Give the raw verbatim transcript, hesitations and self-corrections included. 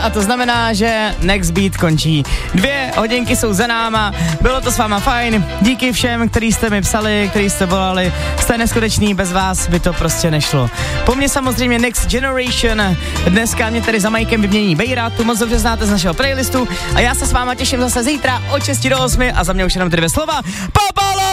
a to znamená, že Next Beat končí. Dvě hodinky jsou za náma, bylo to s váma fajn, díky všem, který jste mi psali, který jste volali, jste neskutečný, bez vás by to prostě nešlo. Po mně samozřejmě Next Generation, dneska mě tady za Majkem vymění Bejra, tu moc dobře znáte z našeho playlistu a já se s váma těším zase zítra od šesti do osmi a za mě už jenom ty dvě slova. Papalo!